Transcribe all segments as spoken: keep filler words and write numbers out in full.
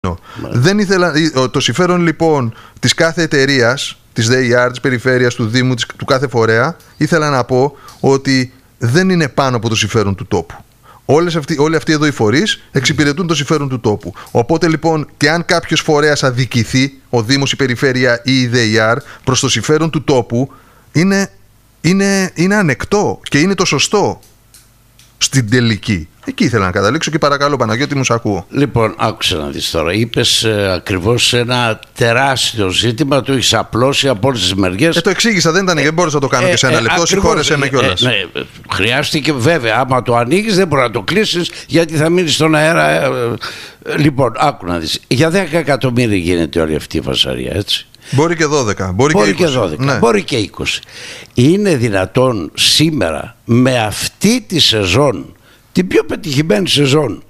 Δεν ήθελα, το συμφέρον λοιπόν της κάθε εταιρείας, της ΔΕΙΑΡ, της περιφέρειας, του Δήμου, της, του κάθε φορέα, ήθελα να πω ότι δεν είναι πάνω από το συμφέρον του τόπου. Όλες αυτοί, όλοι αυτοί εδώ οι φορείς εξυπηρετούν το συμφέρον του τόπου. Οπότε λοιπόν, και αν κάποιος φορέας αδικηθεί, ο Δήμος, η περιφέρεια ή η ΔΕΙΑΡ, προς το συμφέρον του τόπου, είναι, είναι, είναι ανεκτό και είναι το σωστό στην τελική. Εκεί ήθελα να καταλήξω και παρακαλώ, Παναγιώτη, μου σ' ακούω. Λοιπόν, άκουσα να δεις τώρα. Είπες ε, ακριβώς ένα τεράστιο ζήτημα, το έχεις απλώσει από όλες τις μεριές. Ε, το εξήγησα, δεν ήταν, ε, δεν μπορούσα να το κάνω ε, και σε ένα ε, λεπτό. Συγχώρεσέ με κιόλας. Ε, ναι, χρειάστηκε βέβαια. Άμα το ανοίγεις, δεν μπορεί να το κλείσεις, γιατί θα μείνεις στον αέρα. Ε, ε, λοιπόν, άκου να δεις. Για δέκα εκατομμύρια γίνεται όλη αυτή η φασαρία, έτσι. Μπορεί και δώδεκα, μπορεί, μπορεί και, και δώδεκα, ναι. Μπορεί και είκοσι. Είναι δυνατόν σήμερα με αυτή τη σεζόν, την πιο πετυχημένη σεζόν,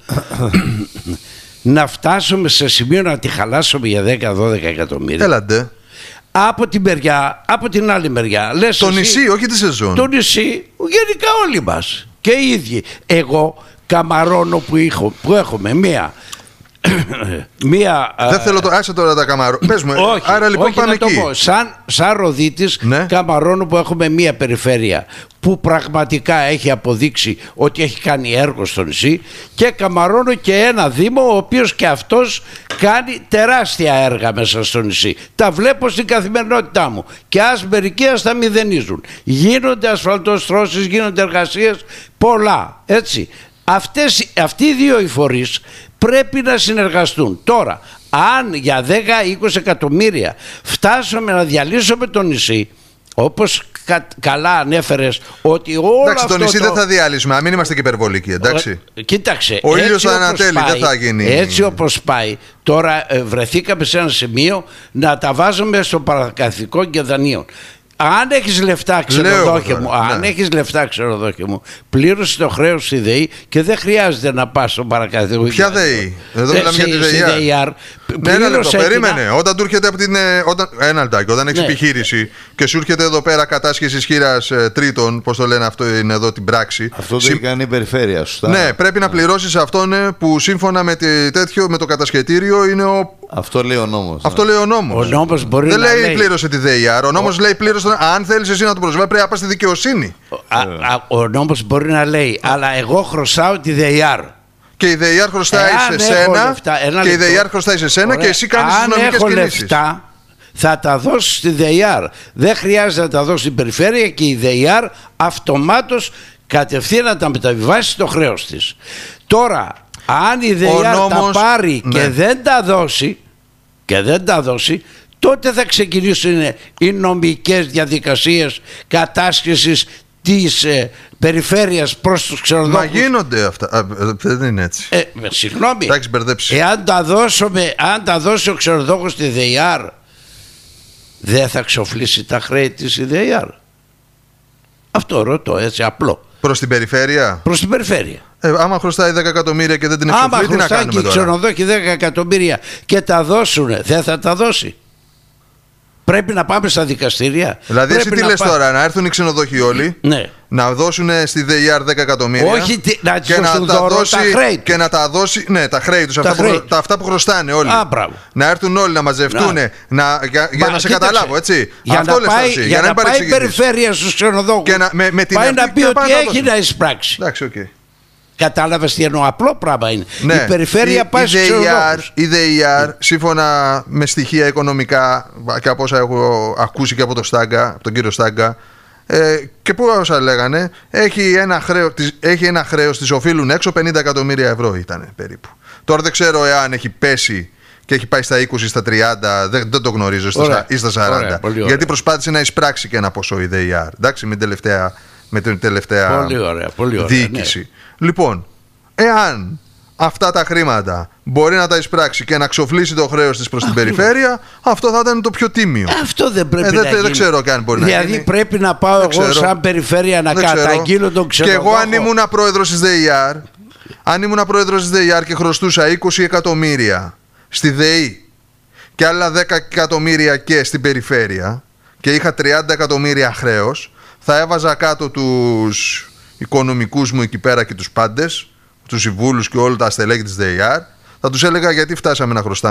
να φτάσουμε σε σημείο να τη χαλάσουμε για δέκα δώδεκα εκατομμύρια? Έλαντε. Από την μεριά, από την άλλη μεριά. Λες το εσύ, νησί, όχι τη σεζόν. Το νησί, γενικά όλοι μας και οι ίδιοι. Εγώ καμαρώνω που, είχω, που έχουμε μία Μία, δεν θέλω το. Άσε τώρα τα καμαρώ. Πες μου, όχι, άρα λοιπόν όχι, πάμε να το εκεί. πω. Σαν, σαν Ροδίτης, ναι. Καμαρώνω που έχουμε μία περιφέρεια που πραγματικά έχει αποδείξει ότι έχει κάνει έργο στο νησί, και καμαρώνω και ένα Δήμο ο οποίος και αυτός κάνει τεράστια έργα μέσα στο νησί. Τα βλέπω στην καθημερινότητά μου και ας μερικοί ας τα μηδενίζουν. Γίνονται ασφαλτοστρώσεις, γίνονται εργασίες, πολλά, έτσι. Αυτές, αυτοί οι δύο οι φορείς πρέπει να συνεργαστούν. Τώρα, αν για δέκα είκοσι εκατομμύρια φτάσουμε να διαλύσουμε το νησί, όπως κα, καλά ανέφερες ότι όλο εντάξει, αυτό το νησί το... δεν θα διαλύσουμε, μην είμαστε και υπερβολικοί, εντάξει. Ε, κοίταξε, ο ήλιος θα ανατέλει, δεν θα γίνει. Έτσι όπως πάει, τώρα ε, βρεθήκαμε σε ένα σημείο να τα βάζουμε στο παρακαθικό και δανείων. Αν έχεις λεφτά, ξενοδόχε μου, αν ναι. έχεις λεφτά, ξενοδόχε μου, πλήρωσε το χρέος στη ΔΕΗ και δεν χρειάζεται να πας στον παρακαθικό. Ποια ΔΕΗ? Εδώ μιλάμε για τη ΔΕΙΑΡ. Ναι, ένα λεπτό, περίμενε. Ένα... Όταν του έρχεται από την. Όταν... Ένα λεπτάκι, όταν έχεις ναι. επιχείρηση και σου έρχεται εδώ πέρα κατάσχεση χείρας ε, τρίτων, πώς το λένε, αυτό είναι εδώ την πράξη. Αυτό δεν Συμ... κάνει η περιφέρεια, σωστά. Ναι, πρέπει να πληρώσεις αυτόν που σύμφωνα με, τη, τέτοιο, με το κατασχετήριο είναι ο. Αυτό λέει ο νόμος. Αυτό ναι. λέει ο νόμος. Ο νόμος μπορεί δεν να λέει, λέει πλήρωσε τη ΔΕΙΑΡ. Ο νόμος ο... λέει πλήρωσε. Αν θέλεις εσύ να το προσβάλλεις, πρέπει να πας στη δικαιοσύνη. Α, α, ο νόμος μπορεί να λέει, αλλά εγώ χρωστάω τη ΔΕΙΑΡ. Και η ΔΕΙΑΡ χρωστάει Εάν σε σένα. Λεφτά, και η ΔΕΙΑΡ χρωστάει σε σένα. Ωραία. Και εσύ κάνεις τις νομικές κινήσεις. Αν έχω λεφτά, θα τα δώσω στη ΔΕΙΑΡ. Δεν χρειάζεται να τα δώσω στην περιφέρεια και η ΔΕΙΑΡ αυτομάτως κατευθείαν να τα μεταβιβάσει στο χρέος της. Τώρα, αν η ΔΕΙΑΡ νόμος... τα πάρει ναι. και δεν τα δώσει, και δεν τα δώσει, τότε θα ξεκινήσουν οι νομικές διαδικασίες κατάσχεσης της ε, περιφέρειας προς τους ξενοδόχους. Μα γίνονται αυτά. Α, δεν είναι έτσι. Ε, συγγνώμη. Τα έχεις μπερδέψει. Εάν τα δώσουμε, αν τα δώσει ο ξενοδόχος στη ΔΕΙΑΡ, δεν θα ξοφλήσει τα χρέη της η ΔΕΙΑΡ? Αυτό ρωτώ, έτσι απλό. Προς την περιφέρεια. Προς την περιφέρεια. Ε, άμα χρωστάει δέκα εκατομμύρια και δεν την εξοφλεί, τι να κάνουμε τώρα? Άμα χρωστάει και οι ξενοδόχοι δέκα εκατομμύρια και τα δώσουν, δεν θα τα δώσει? Πρέπει να πάμε στα δικαστήρια. Δηλαδή, εσύ τι λες πά... τώρα, να έρθουν οι ξενοδόχοι όλοι, ναι. να δώσουν στη ΔΕΙΑΡ δέκα εκατομμύρια. Όχι, τι, να και να τα δώσει. Τα χρέη τους. Και να τα δώσει. Ναι, τα χρέη τους. Τα, αυτά, χρέη. Που, τα, αυτά που χρωστάνε όλοι. Α, να έρθουν όλοι να μαζευτούν. Να. Να, για για Μα, να σε κοίταξε. Καταλάβω, έτσι. Για αυτό να πάει, για, για να να πάει η περιφέρεια στους ξενοδόχους. Και να, με, με την πάει να πει ότι έχει να εισπράξει. Εντάξει, οκ. Κατάλαβες τι εννοώ? Απλό πράγμα είναι. Ναι. Η περιφέρεια η, πάει στους ξενοδόχους. Η ΔΕΙΑΡ, mm. σύμφωνα με στοιχεία οικονομικά και από όσα έχω ακούσει και από τον Στάγκα, από τον κύριο Στάγκα, ε, και που όσα λέγανε, έχει ένα χρέος, έχει ένα χρέος, της οφείλουν έξω πενήντα εκατομμύρια ευρώ ήταν περίπου. Τώρα δεν ξέρω εάν έχει πέσει και έχει πάει στα είκοσι, στα τριάντα, δεν, δεν το γνωρίζω, στα, ή στα σαράντα. Ωραία, γιατί προσπάθησε να εισπράξει και ένα ποσό η ΔΕΙΑΡ. Εντάξει, με την τελευταία, με την τελευταία πολύ ωραία, πολύ ωραία, διοίκηση. Ναι. Λοιπόν, εάν αυτά τα χρήματα μπορεί να τα εισπράξει και να ξοφλήσει το χρέος της προς την περιφέρεια, αυτό θα ήταν το πιο τίμιο. Αυτό δεν πρέπει ε, να δεν, γίνει. Δεν ξέρω καν μπορεί δηλαδή να γίνει. Δηλαδή πρέπει να πάω δεν εγώ ξέρω. σαν περιφέρεια να καταγγείλω τον ξενοδόχο. Και εγώ αν ήμουν πρόεδρος της ΔΕΙΑΡ, αν ήμουν πρόεδρος της ΔΕΙΑΡ και χρωστούσα είκοσι εκατομμύρια στη ΔΕΗ και άλλα δέκα εκατομμύρια και στην περιφέρεια και είχα τριάντα εκατομμύρια χρέος, θα έβαζα κάτω τους οικονομικούς μου εκεί πέρα και τους πάντες, τους συμβούλους και όλα τα στελέχη της ΔΕΙΑΡ, θα τους έλεγα γιατί φτάσαμε να χρωστάμε.